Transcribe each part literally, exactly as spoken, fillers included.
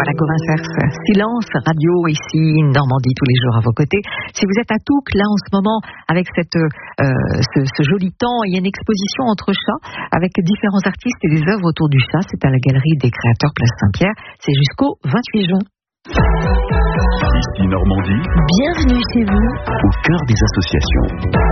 Voilà, Gauvin Cers, Silence Radio, ici, Normandie, tous les jours à vos côtés. Si vous êtes à Touques, là, en ce moment, avec cette, euh, ce, ce joli temps, il y a une exposition entre chats, avec différents artistes et des œuvres autour du chat. C'est à la Galerie des Créateurs, Place Saint-Pierre. C'est jusqu'au vingt-huit juin. Ici Normandie. Bienvenue chez vous. Au cœur des associations.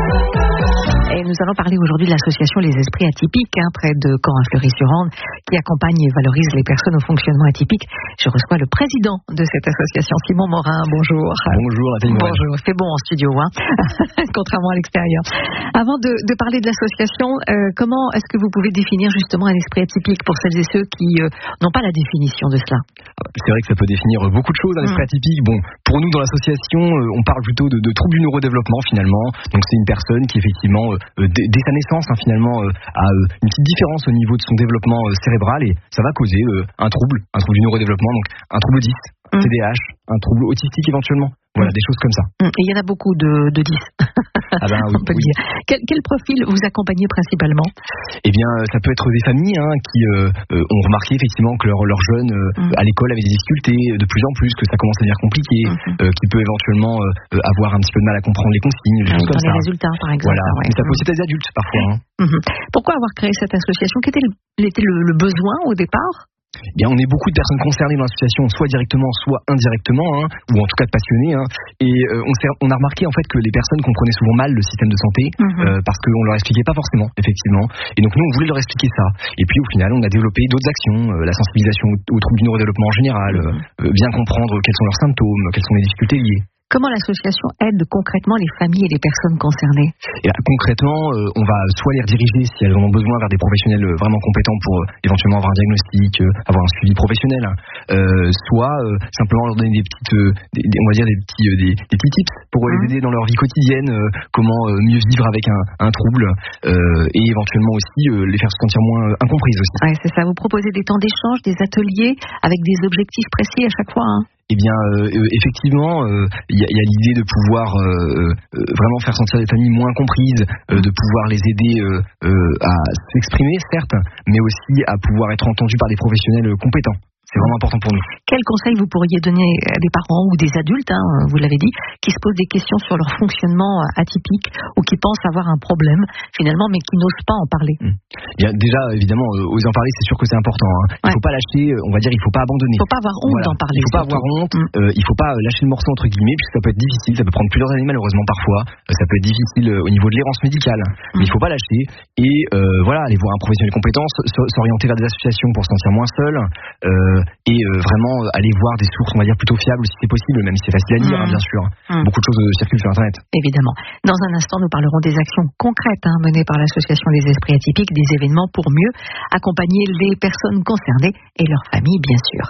Et nous allons parler aujourd'hui de l'association Les Esprits Atypiques, hein, près de Caen à Fleury-sur-Orne, qui accompagne et valorise les personnes au fonctionnement atypique. Je reçois le président de cette association, Simon Morin. Bonjour. Bonjour, Nathalie Morin. Bonjour. C'est bon en studio, hein, contrairement à l'extérieur. Avant de, de parler de l'association, euh, comment est-ce que vous pouvez définir justement un esprit atypique pour celles et ceux qui euh, n'ont pas la définition de cela? C'est vrai que ça peut définir beaucoup de choses, un esprit mmh. atypique. Bon, pour nous dans l'association, euh, on parle plutôt de, de troubles du neurodéveloppement finalement. Donc c'est une personne qui effectivement euh, dès, dès sa naissance hein, finalement euh, a euh, une petite différence au niveau de son développement euh, cérébral et ça va causer euh, un trouble, un trouble du neurodéveloppement, donc un trouble dix, mmh. T D A H, un trouble autistique éventuellement. Voilà, mmh. des choses comme ça. Mmh. Et il y en a beaucoup de, de dix. Ah ben, oui, on peut oui. dire. Quel, quel profil vous accompagnez principalement? Eh bien, ça peut être des familles hein, qui euh, euh, ont remarqué effectivement que leurs leur jeunes euh, mmh. à l'école avaient des difficultés de plus en plus, que ça commence à devenir compliqué, mmh. euh, qui peut éventuellement euh, avoir un petit peu de mal à comprendre les consignes, des mmh, choses comme les ça. résultats, par exemple. Voilà. Ouais. Mais ça peut aussi être des adultes parfois. Hein. Mmh. Pourquoi avoir créé cette association? Quel était le, était le, le besoin au départ? Eh bien, on est beaucoup de personnes concernées dans l'association, soit directement, soit indirectement, hein, ou en tout cas de passionnés. Hein, et euh, on, on a remarqué en fait que les personnes comprenaient souvent mal le système de santé, mmh. euh, parce qu'on leur expliquait pas forcément, effectivement. Et donc nous, on voulait leur expliquer ça. Et puis au final, on a développé d'autres actions, euh, la sensibilisation aux, aux troubles du neurodéveloppement en général, mmh. euh, bien comprendre quels sont leurs symptômes, quelles sont les difficultés liées. Comment l'association aide concrètement les familles et les personnes concernées? Et là, concrètement, euh, on va soit les rediriger si elles en ont besoin vers des professionnels euh, vraiment compétents pour euh, éventuellement avoir un diagnostic, euh, avoir un suivi professionnel, euh, soit euh, simplement leur donner des petites, euh, des, des, on va dire des petits, euh, des, des petits tips pour mmh. les aider dans leur vie quotidienne, euh, comment euh, mieux vivre avec un, un trouble, euh, et éventuellement aussi euh, les faire se sentir moins euh, incomprises aussi. Ouais, c'est ça. Vous proposez des temps d'échange, des ateliers avec des objectifs précis à chaque fois, hein? Eh bien, euh, effectivement, il euh, y, y a l'idée de pouvoir euh, euh, vraiment faire sentir les familles moins comprises, euh, de pouvoir les aider euh, euh, à s'exprimer, certes, mais aussi à pouvoir être entendus par des professionnels compétents. C'est vraiment important pour nous. Quels conseils vous pourriez donner à des parents ou des adultes, hein, vous l'avez dit, qui se posent des questions sur leur fonctionnement atypique ou qui pensent avoir un problème finalement, mais qui n'osent pas en parler? Mmh. Bien, déjà, évidemment, euh, oser en parler, c'est sûr que c'est important. Hein. Il ne ouais. faut pas lâcher, on va dire, il ne faut pas abandonner. Il ne faut pas avoir honte voilà. d'en parler. Il ne faut pas avoir honte, mmh. euh, il ne faut pas lâcher le morceau entre guillemets, puisque ça peut être difficile, ça peut prendre plusieurs années malheureusement parfois, euh, ça peut être difficile euh, au niveau de l'errance médicale, mmh. mais il ne faut pas lâcher et euh, voilà, aller voir un professionnel compétent, s'orienter vers des associations pour se sentir moins seul euh, et euh, vraiment aller voir des sources, on va dire, plutôt fiables si c'est possible, même si c'est facile à dire, mmh. hein, bien sûr. Mmh. Beaucoup de choses circulent sur Internet. Évidemment. Dans un instant, nous parlerons des actions concrètes hein, menées par l'association des Esprits Atypiques, des événements pour mieux accompagner les personnes concernées et leurs familles, bien sûr.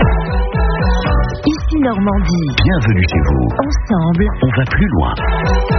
Ici Normandie. Bienvenue chez vous. Ensemble, on va plus loin.